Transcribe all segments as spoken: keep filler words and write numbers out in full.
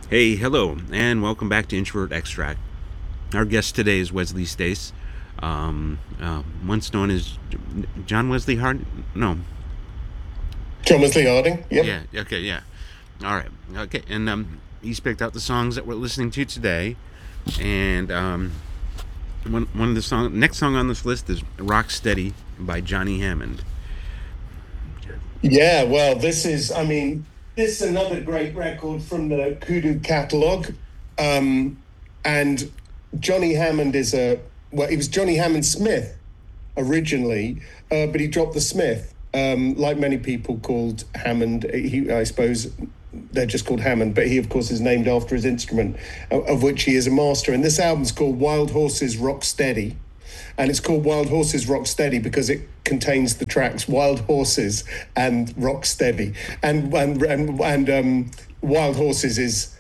Hey, hello, and welcome back to Introvert Extract. Our guest today is Wesley Stace, um, uh, once known as John Wesley Hard. No, John Wesley Harding. Yep. yeah, okay, yeah. All right, okay, and um, he's picked out the songs that we're listening to today, and um, one one of the song next song on this list is "Rock Steady" by Johnny Hammond. Yeah. Well, this is. I mean, this is another great record from the Kudu catalog, um, and Johnny Hammond is a. Well, he was Johnny Hammond Smith originally, uh, but he dropped the Smith. Um, like many people called Hammond, he I suppose they're just called Hammond, but he of course is named after his instrument, of, of which he is a master. And this album's called Wild Horses Rock Steady. And it's called Wild Horses Rock Steady because it contains the tracks Wild Horses and Rock Steady. And and and, and um, Wild Horses is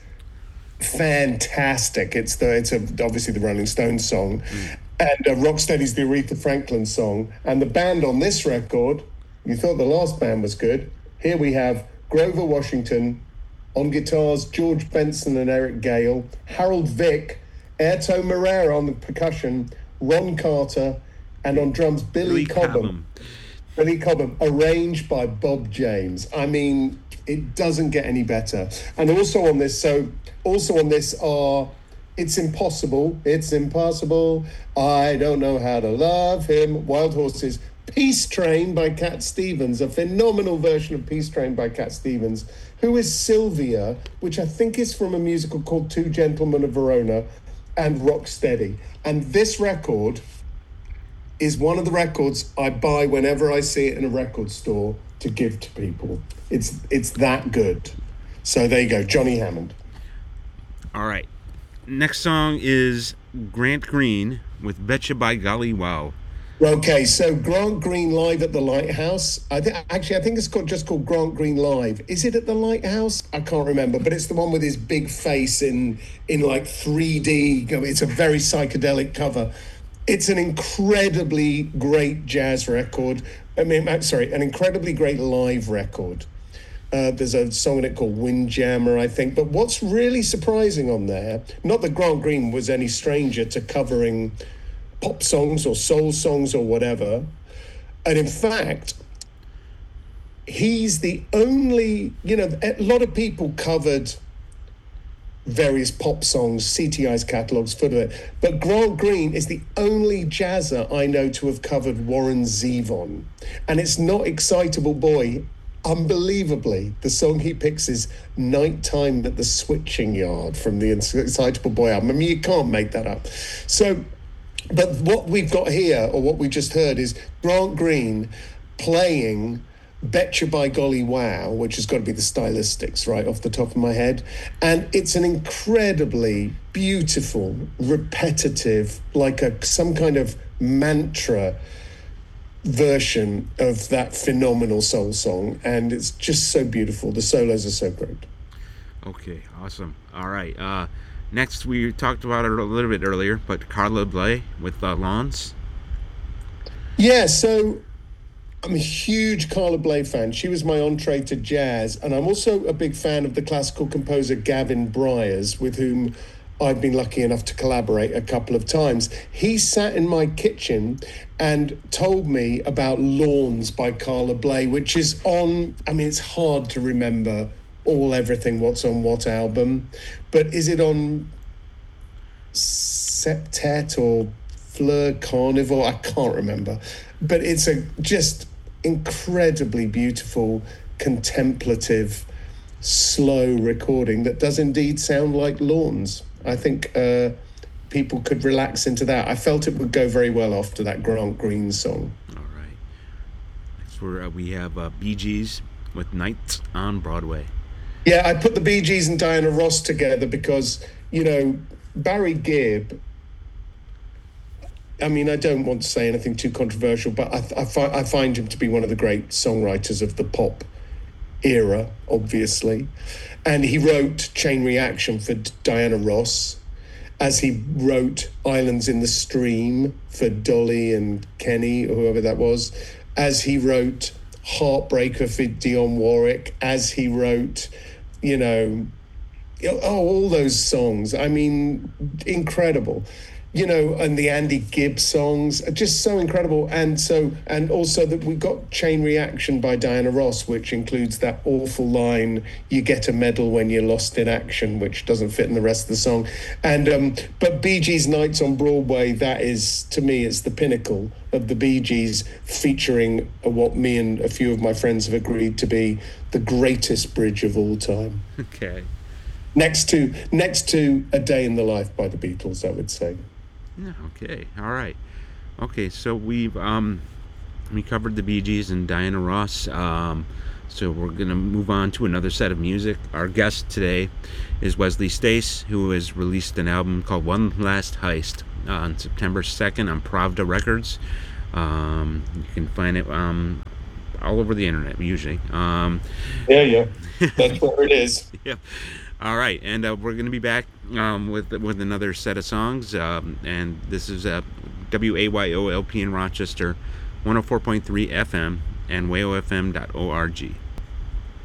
fantastic. It's the it's a, obviously the Rolling Stones song, mm. and uh, Rock Steady's the Aretha Franklin song. And the band on this record, you thought the last band was good. Here we have Grover Washington on guitars, George Benson and Eric Gale, Harold Vick, Airto Moreira on the percussion, Ron Carter, and on drums, Billy, Billy Cobham. Cobham. Billy Cobham, arranged by Bob James. I mean, it doesn't get any better. And also on this, so also on this are It's Impossible, It's Impossible, I Don't Know How to Love Him, Wild Horses, Peace Train by Cat Stevens, a phenomenal version of Peace Train by Cat Stevens, Who is Sylvia, which I think is from a musical called Two Gentlemen of Verona, and Rock Steady. And this record is one of the records I buy whenever I see it in a record store to give to people. It's it's that good. So there you go, Johnny Hammond. All right. Next song is Grant Green with Betcha by Golly Wow. Okay, so Grant Green live at the Lighthouse. I think actually, I think it's called just called Grant Green Live. Is it at the Lighthouse? I can't remember, but it's the one with his big face in in like three D. It's a very psychedelic cover. It's an incredibly great jazz record. I mean, I'm sorry, an incredibly great live record. Uh, there's a song in it called Windjammer, I think. But what's really surprising on there, not that Grant Green was any stranger to covering pop songs or soul songs or whatever. And in fact, he's the only, you know, a lot of people covered various pop songs, C T I's catalogs full of it. But Grant Green is the only jazzer I know to have covered Warren Zevon. And it's not Excitable Boy. Unbelievably, the song he picks is Nighttime at the Switching Yard from the Excitable Boy album. I mean, you can't make that up. So, but what we've got here, or what we just heard, is Grant Green playing Betcha by Golly Wow, which has got to be the Stylistics right off the top of my head. And it's an incredibly beautiful, repetitive, like a some kind of mantra version of that phenomenal soul song. And it's just so beautiful. The solos are so great. Okay, awesome. All right. Uh, next, we talked about it a little bit earlier, but Carla Bley with uh, Lawns. Yeah, so I'm a huge Carla Bley fan. She was my entree to jazz. And I'm also a big fan of the classical composer Gavin Bryars, with whom I've been lucky enough to collaborate a couple of times. He sat in my kitchen and told me about Lawns by Carla Bley, which is on, I mean, it's hard to remember all everything what's on what album, but is it on Septet or Fleur Carnival? I can't remember, but it's a just incredibly beautiful, contemplative, slow recording that does indeed sound like Lawns. I think uh, people could relax into that. I felt it would go very well after that Grant Green song. All right. Next, we're, uh, we have uh, Bee Gees with Nights on Broadway. Yeah, I put the Bee Gees and Diana Ross together because, you know, Barry Gibb, I mean, I don't want to say anything too controversial, but I, I, fi- I find him to be one of the great songwriters of the pop era, obviously. And he wrote Chain Reaction for Diana Ross, as he wrote Islands in the Stream for Dolly and Kenny, or whoever that was, as he wrote Heartbreaker for Dionne Warwick, as he wrote, you know, Oh, all those songs. I mean, incredible. You know, and the Andy Gibb songs are just so incredible. And so, and also that we got Chain Reaction by Diana Ross, which includes that awful line, "You get a medal when you're lost in action," which doesn't fit in the rest of the song. And, um, but Bee Gees Nights on Broadway, that is, to me, it's the pinnacle of the Bee Gees, featuring what me and a few of my friends have agreed to be the greatest bridge of all time. Okay. Next to, next to A Day in the Life by the Beatles, I would say. Okay, all right. Okay, so we've um, we covered the Bee Gees and Diana Ross. Um, so we're gonna move on to another set of music. Our guest today is Wesley Stace, who has released an album called One Last Heist uh, on September second on Pravda Records. Um, you can find it um, all over the internet, usually. Um, yeah, yeah, that's where it is. Yeah. All right, and uh, we're going to be back um, with with another set of songs, um, and this is uh, W A Y O L P in Rochester, one oh four point three F M, and way o f m dot org.